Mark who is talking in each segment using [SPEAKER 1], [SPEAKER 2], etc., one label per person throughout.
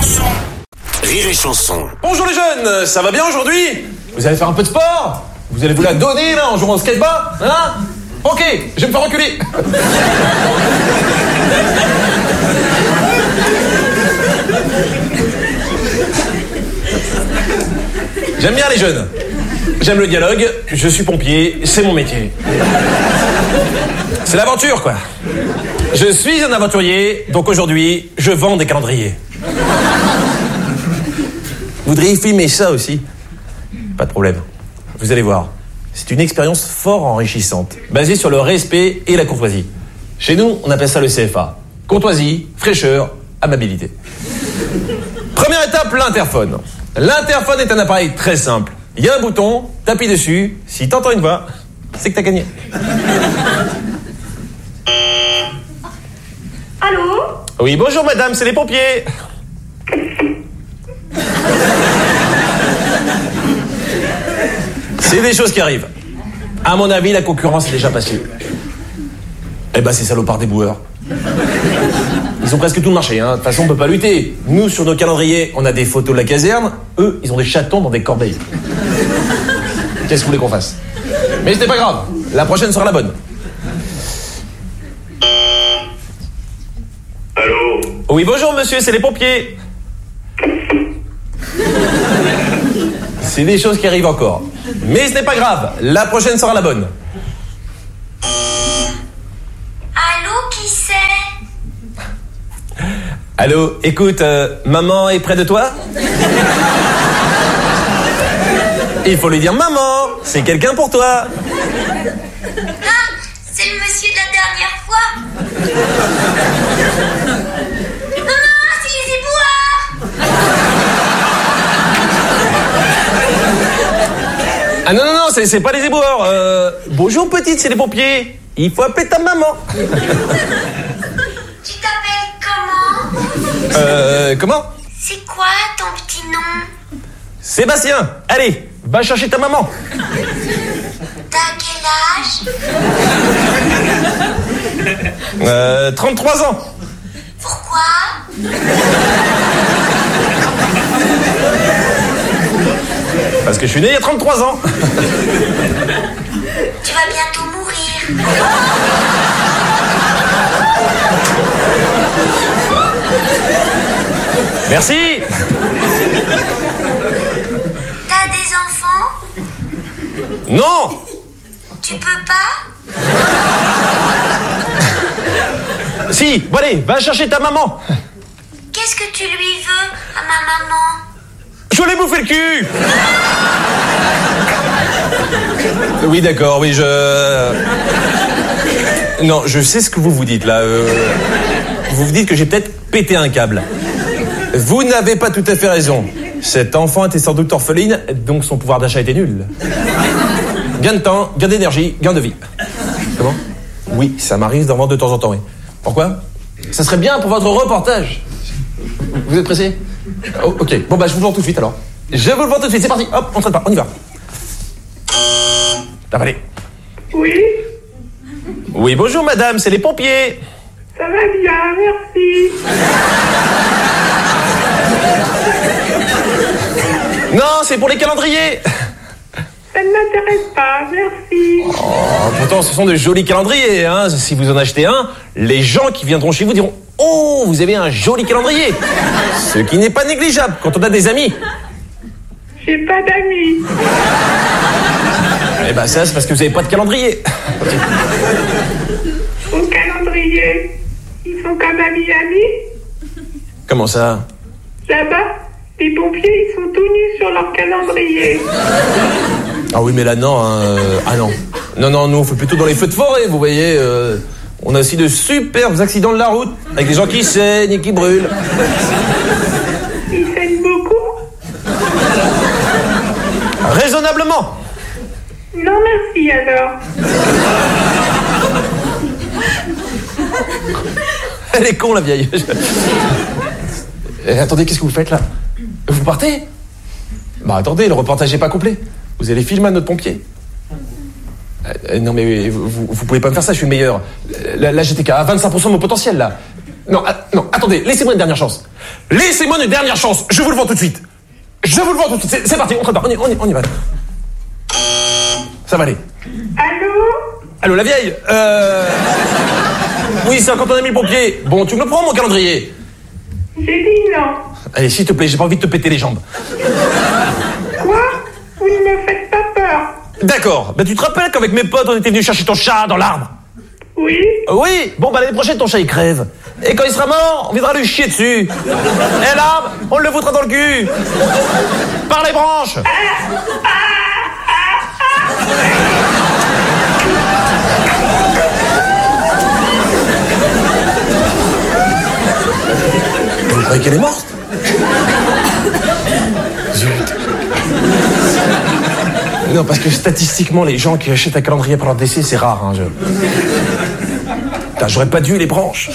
[SPEAKER 1] chanson. Rire et chanson.
[SPEAKER 2] Bonjour les jeunes, ça va bien aujourd'hui? Vous allez faire un peu de sport? Vous allez vous la donner là en jouant au skateboard? Hein? Ok, je vais me faire reculer. J'aime bien les jeunes. J'aime le dialogue, je suis pompier, c'est mon métier. C'est l'aventure quoi. Je suis un aventurier, donc aujourd'hui, je vends des calendriers. Vous voudriez filmer ça aussi? Pas de problème. Vous allez voir. C'est une expérience fort enrichissante, basée sur le respect et la courtoisie. Chez nous, on appelle ça le CFA. Courtoisie, fraîcheur, amabilité. Première étape, l'interphone. L'interphone est un appareil très simple. Il y a un bouton, t'appuies dessus, si t'entends une voix, c'est que t'as gagné.
[SPEAKER 3] Allô?
[SPEAKER 2] Oui, bonjour madame, c'est les pompiers. C'est des choses qui arrivent. À mon avis, la concurrence est déjà passée. Eh ben, ces salopards des boueurs. Ils ont presque tout le marché, hein. De toute façon, on peut pas lutter. Nous, sur nos calendriers, on a des photos de la caserne. Eux, ils ont des chatons dans des corbeilles. Qu'est-ce que vous voulez qu'on fasse? Mais c'était pas grave. La prochaine sera la bonne.
[SPEAKER 4] Allô?
[SPEAKER 2] Oui, bonjour monsieur, c'est les pompiers. C'est des choses qui arrivent encore. Mais ce n'est pas grave. La prochaine sera la bonne.
[SPEAKER 3] Allô, qui c'est?
[SPEAKER 2] Allô, écoute, maman est près de toi? Il faut lui dire maman, c'est quelqu'un pour toi.
[SPEAKER 3] Ah, c'est le monsieur de la dernière fois. Maman, c'est les éboueurs.
[SPEAKER 2] Ah non, c'est pas les éboueurs. Bonjour petite, c'est les pompiers. Il faut appeler ta maman.
[SPEAKER 3] Tu t'appelles comment?
[SPEAKER 2] Comment?
[SPEAKER 3] C'est quoi ton petit nom?
[SPEAKER 2] Sébastien, allez, va chercher ta maman.
[SPEAKER 3] T'as quel âge?
[SPEAKER 2] 33 ans.
[SPEAKER 3] Pourquoi?
[SPEAKER 2] Parce que je suis né il y a 33 ans.
[SPEAKER 3] Tu vas bientôt mourir.
[SPEAKER 2] Merci.
[SPEAKER 3] T'as des enfants?
[SPEAKER 2] Non.
[SPEAKER 3] Tu peux pas?
[SPEAKER 2] Si, bon allez, va chercher ta maman.
[SPEAKER 3] Qu'est-ce que tu lui veux à ma maman?
[SPEAKER 2] Je l'ai bouffé le cul. Oui, d'accord, oui, Non, je sais ce que vous vous dites, là. Vous vous dites que j'ai peut-être pété un câble. Vous n'avez pas tout à fait raison. Cette enfant était sans doute orpheline, donc son pouvoir d'achat était nul. Gain de temps, gain d'énergie, gain de vie. Comment? Oui, ça m'arrive d'en vendre de temps en temps, oui. Pourquoi? Ça serait bien pour votre reportage. Vous êtes pressé? Oh, ok, bon bah je vous le vends tout de suite alors. Je vous le vends tout de suite, c'est parti. Hop, on traite pas, on y va. Ah, allez.
[SPEAKER 4] Oui?
[SPEAKER 2] Oui, bonjour madame, c'est les pompiers.
[SPEAKER 4] Ça va bien, merci.
[SPEAKER 2] Non, c'est pour les calendriers.
[SPEAKER 4] Ça ne m'intéresse pas, merci.
[SPEAKER 2] Oh, pourtant, ce sont de jolis calendriers, hein. Si vous en achetez un, les gens qui viendront chez vous diront « Oh, vous avez un joli calendrier !» Ce qui n'est pas négligeable quand on a des amis.
[SPEAKER 4] J'ai pas d'amis.
[SPEAKER 2] Eh ben ça, c'est parce que vous n'avez pas de calendrier.
[SPEAKER 4] Au calendrier, ils sont comme à Miami.
[SPEAKER 2] Comment ça?
[SPEAKER 4] Là-bas, les pompiers, ils sont tout nus sur leur calendrier.
[SPEAKER 2] Ah oui, mais là, non. Ah non. Non, nous, on fait plutôt dans les feux de forêt, vous voyez. On a aussi de superbes accidents de la route, avec des gens qui saignent et qui brûlent.
[SPEAKER 4] Ils saignent beaucoup?
[SPEAKER 2] Raisonnablement.
[SPEAKER 4] Non, merci alors.
[SPEAKER 2] Elle est con, la vieille. Attendez, qu'est-ce que vous faites là? Vous partez? Bah attendez, le reportage n'est pas complet. Vous allez filmer à notre pompier. Non mais vous pouvez pas me faire ça, je suis le meilleur. Là j'étais qu'à 25% de mon potentiel là. Non, non, attendez, laissez-moi une dernière chance. Laissez-moi une dernière chance, je vous le vends tout de suite. Je vous le vends tout de suite, c'est parti, on prépare, on y va. Ça va aller.
[SPEAKER 4] Allô?
[SPEAKER 2] Allô, la vieille Oui, c'est quand on a mis le pompier. Bon, tu me le prends, mon calendrier?
[SPEAKER 4] J'ai dit non.
[SPEAKER 2] Allez, s'il te plaît, j'ai pas envie de te péter les jambes.
[SPEAKER 4] Quoi? Vous ne me faites pas peur.
[SPEAKER 2] D'accord, tu te rappelles qu'avec mes potes, on était venus chercher ton chat dans l'arbre?
[SPEAKER 4] Oui?
[SPEAKER 2] Oui, bon, l'année prochaine, ton chat, il crève. Et quand il sera mort, on viendra lui chier dessus. Et l'arbre, on le foutra dans le cul. Par les branches. Vous croyez qu'elle est morte? Zut. Non, parce que statistiquement, les gens qui achètent un calendrier pour leur décès, c'est rare. Hein, Putain, j'aurais pas dû les branches.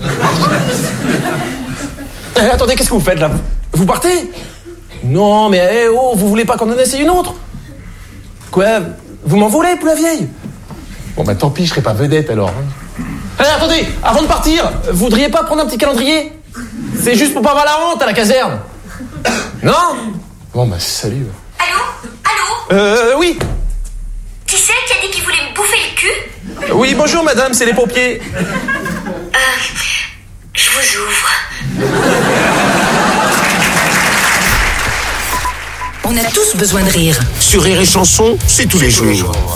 [SPEAKER 2] Attendez, qu'est-ce que vous faites là? Vous partez? Non, mais vous voulez pas qu'on en essaye une autre? Quoi? Vous m'en voulez, pour la vieille? Bon, tant pis, je serai pas vedette alors. Hein. Attendez, avant de partir, vous voudriez pas prendre un petit calendrier? C'est juste pour pas avoir la honte à la caserne. Non? Bon, salut.
[SPEAKER 3] Allô?
[SPEAKER 2] Oui.
[SPEAKER 3] Qui c'est qui a dit qu'il voulait me bouffer le cul?
[SPEAKER 2] Oui, bonjour madame, c'est les pompiers.
[SPEAKER 3] Je vous ouvre.
[SPEAKER 5] On a tous besoin de rire.
[SPEAKER 1] Sur Rire et Chanson, c'est tous les jours.